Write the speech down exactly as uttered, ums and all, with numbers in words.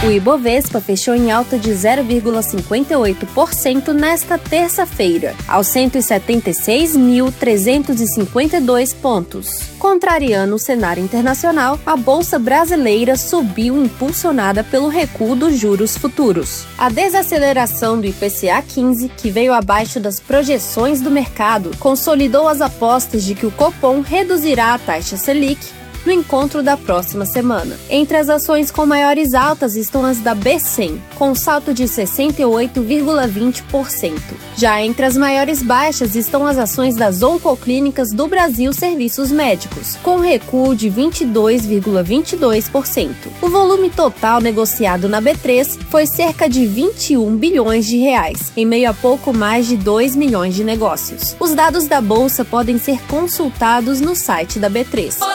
O Ibovespa fechou em alta de zero vírgula cinquenta e oito por cento nesta terça-feira, aos cento e setenta e seis mil trezentos e cinquenta e dois pontos. Contrariando o cenário internacional, a Bolsa Brasileira subiu impulsionada pelo recuo dos juros futuros. A desaceleração do I P C A quinze, que veio abaixo das projeções do mercado, consolidou as apostas de que o Copom reduzirá a taxa Selic no encontro da próxima semana. Entre as ações com maiores altas estão as da B cem, com salto de sessenta e oito vírgula vinte por cento. Já entre as maiores baixas estão as ações das Oncoclínicas do Brasil Serviços Médicos, com recuo de vinte e dois vírgula vinte e dois por cento. O volume total negociado na B três foi cerca de vinte e um bilhões de reais, em meio a pouco mais de dois milhões de negócios. Os dados da bolsa podem ser consultados no site da B três.